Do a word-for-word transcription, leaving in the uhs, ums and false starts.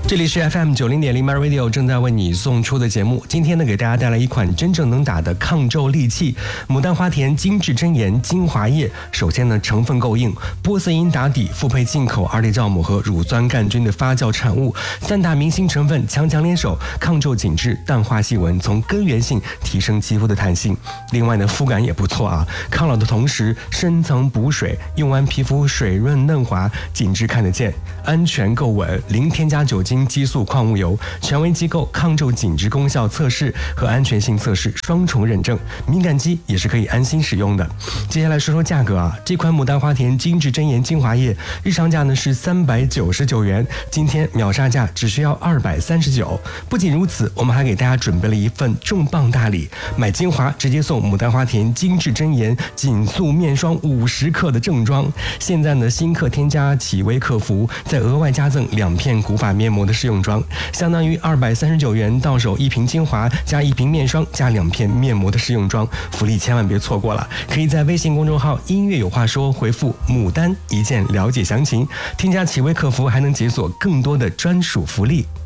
这里是 F M 九零点零 My Radio 正在为你送出的节目。今天呢，给大家带来一款真正能打的抗皱利器——牡丹花田精致真颜精华液。首先呢，成分够硬，玻色因打底，复配进口二裂酵母和乳酸杆菌的发酵产物，三大明星成分强强联手，抗皱紧致，淡化细纹，从根源性提升肌肤的弹性。另外呢，肤感也不错啊，抗老的同时深层补水，用完皮肤水润嫩滑，紧致看得见，安全够稳，零添加酒精、激素、矿物油，权威机构抗皱紧致功效测试和安全性测试双重认证，敏感肌也是可以安心使用的。接下来说说价格啊，这款牡丹花田精致真颜精华液日常价呢是三百九十九元，今天秒杀价只需要二百三十九。不仅如此，我们还给大家准备了一份重磅大礼，买精华直接送牡丹花田精致真颜紧塑面霜五十克的正装。现在呢，新客添加企微客服，再额外加赠两片古法面膜的试用装，相当于二百三十九元到手一瓶精华加一瓶面霜加两片面膜的试用装，福利千万别错过了。可以在微信公众号音乐有话说回复牡丹一键了解详情，添加企微客服还能解锁更多的专属福利。